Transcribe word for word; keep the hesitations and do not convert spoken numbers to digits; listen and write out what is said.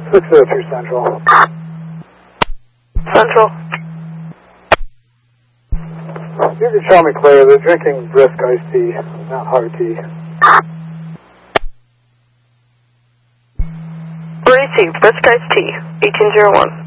six oh two Central. Central. You can tell me, Claire, they're drinking brisk iced tea, not hard tea. Received, brisk iced tea, eighteen oh one.